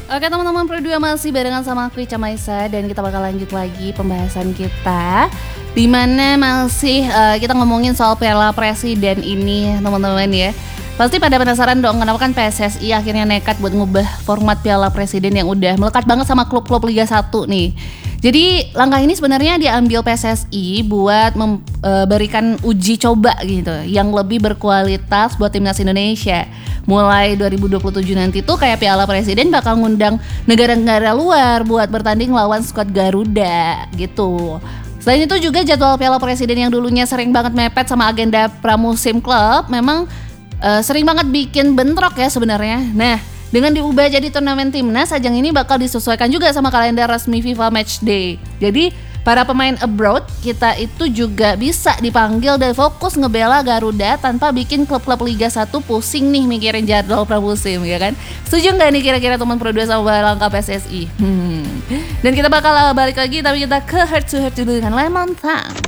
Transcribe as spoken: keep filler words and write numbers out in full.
Oke teman-teman, Pro dua masih barengan sama aku Ica Maisa dan kita bakal lanjut lagi pembahasan kita, dimana masih uh, kita ngomongin soal Piala Presiden ini teman-teman ya. Pasti pada penasaran dong kenapa kan P S S I akhirnya nekat buat ngubah format Piala Presiden yang udah melekat banget sama klub-klub Liga satu nih. Jadi langkah ini sebenarnya diambil P S S I buat memberikan uji coba gitu yang lebih berkualitas buat timnas Indonesia. Mulai dua ribu dua puluh tujuh nanti tuh kayak Piala Presiden bakal ngundang negara-negara luar buat bertanding lawan skuad Garuda gitu. Selain itu juga jadwal Piala Presiden yang dulunya sering banget mepet sama agenda pramusim klub memang uh, sering banget bikin bentrok ya sebenarnya. Nah, dengan diubah jadi turnamen timnas, ajang ini bakal disesuaikan juga sama kalender resmi FIFA Matchday. Jadi para pemain abroad kita itu juga bisa dipanggil dan fokus ngebela Garuda tanpa bikin klub-klub Liga satu pusing nih mikirin jadwal pramusim ya kan. Setuju nggak nih kira-kira teman Pro dua sama langkah P S S I? Hmm. Dan kita bakal balik lagi tapi kita ke heart to heart dulu dengan Lemon Tang.